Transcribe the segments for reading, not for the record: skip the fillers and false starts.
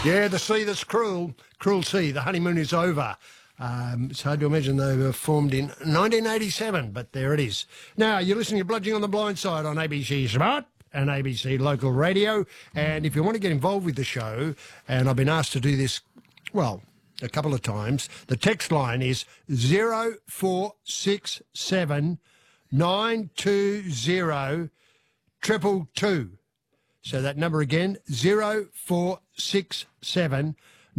Yeah, the sea that's cruel. Cruel sea. The honeymoon is over. It's hard to imagine they were formed in 1987, but there it is. Now, you're listening to Bludgeoning on the Blind Side on ABC Smart and ABC Local Radio. And if you want to get involved with the show, and I've been asked to do this, well, a couple of times, the text line is 0467 920 222. So that number again, 0467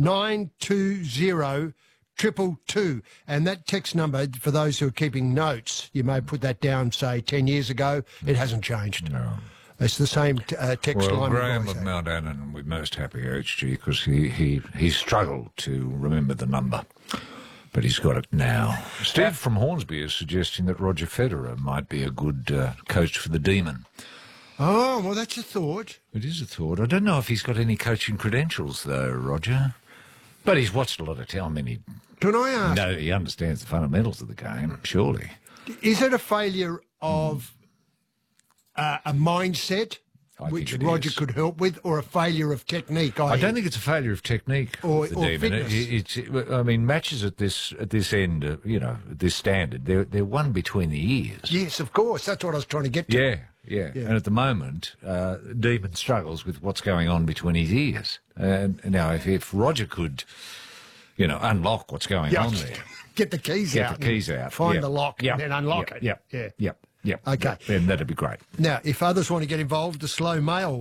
920 222. And that text number, for those who are keeping notes, you may put that down, say, 10 years ago. It hasn't changed. No. It's the same text line. Well, Graham of Mount Annan, we're most happy, HG, because he struggled to remember the number. But he's got it now. Steve from Hornsby is suggesting that Roger Federer might be a good coach for the Demon. Oh, well, that's a thought. It is a thought. I don't know if he's got any coaching credentials, though, Roger. But he's watched a lot of telling. I mean, Can I ask? no, he understands the fundamentals of the game, surely. Is it a failure of a mindset, which Roger could help with, or a failure of technique? I don't think it's a failure of technique or for the Demon. fitness. I mean, matches at this end, at this standard, they're won between the ears. Yes, of course. That's what I was trying to get to. Yeah. And at the moment, Demon struggles with what's going on between his ears. And now, if Roger could, unlock what's going on there. Get the keys out. Get the keys out. Find the lock and then unlock it. Yep. Yeah. Yep. Okay. Then that'd be great. Now, if others want to get involved, the slow mail